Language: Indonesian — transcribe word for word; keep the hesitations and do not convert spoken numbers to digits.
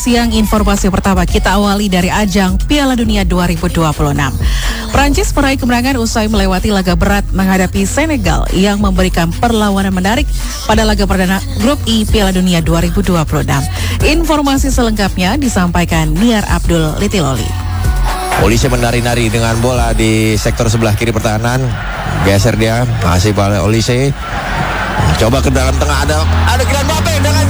Siang informasi pertama kita awali dari ajang Piala Dunia dua ribu dua puluh enam. Prancis meraih kemenangan usai melewati laga berat menghadapi Senegal yang memberikan perlawanan menarik pada laga perdana Grup I Piala Dunia dua ribu dua puluh enam. Informasi selengkapnya disampaikan Niar Abdul Litiloli. Olise menari-nari dengan bola di sektor sebelah kiri pertahanan. Geser dia, masih pada Olise. Coba ke dalam tengah, ada ada Kylian Mbappe dengan